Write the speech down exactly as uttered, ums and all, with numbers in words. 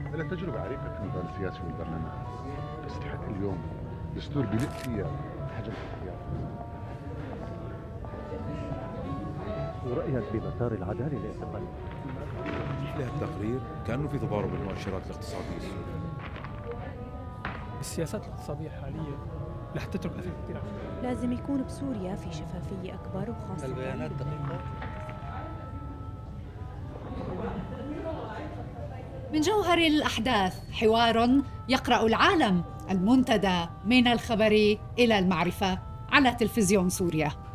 لا تجربة عريقة في النظام السياسي والبرلمان، بس لحد اليوم دستور بلد فيها حجم اختيار. ورأيك بمسار العدالة الاعتقالي؟ له التقرير كأنه في تضارب المؤشرات الاقتصادية السورية. السياسات الاقتصادية الحالية رح تترك أثر كثير. لازم يكون بسوريا في شفافية أكبر وخاصة البيانات دقيقة. من جوهر الأحداث حوار يقرأ العالم، المنتدى من الخبر إلى المعرفة على تلفزيون سوريا.